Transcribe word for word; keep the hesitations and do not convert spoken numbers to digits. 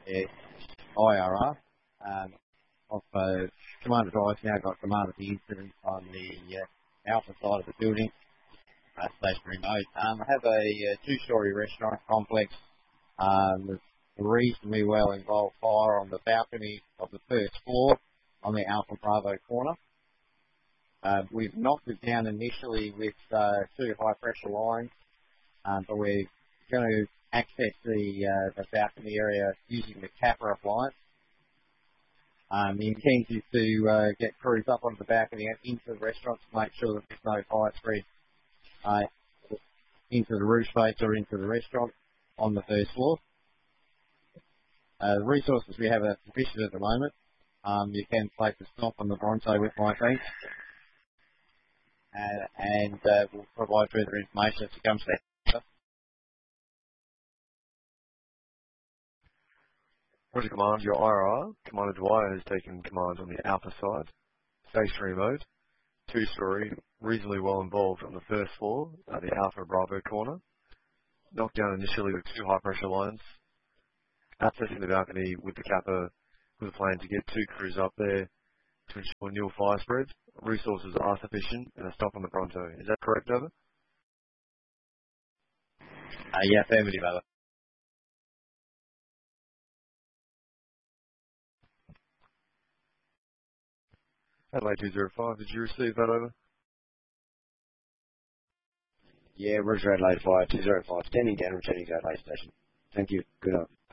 I R R. Um, of, uh, Commander Drive's now got command of the incident on the uh, alpha side of the building, uh, stationary mode. Um, I have a, uh two-storey restaurant complex. Um, reasonably well involved fire on the balcony of the first floor on the Alpha Bravo corner. Uh, we've knocked it down initially with uh, two high-pressure lines, um, but we're going to access the, uh, the balcony area using the Kappa appliance. Um, the intent is to uh, get crews up onto the balcony and into the restaurant to make sure that there's no fire spread uh, into the roof space or into the restaurant on the first floor. Uh, the resources we have are sufficient at the moment. Um, you can place a stop on the Bronto with my team, uh, and uh, we'll provide further information as it comes to that. Roger Command, your I R R. Commander Dwyer has taken command on the Alpha side, stationary mode, two-storey, reasonably well involved on the first floor at the Alpha Bravo corner. Knocked down initially with two high-pressure lines, accessing the balcony with the Kappa with a plan to get two crews up there to ensure nil fire spread. Resources are sufficient and a stop on the Bronto. Is that correct, over? Uh, yeah, affirmative, over. Adelaide two zero five, did you receive that, over? Yeah, Roger Adelaide five two zero five, standing down, returning to Adelaide station. Thank you. Good night.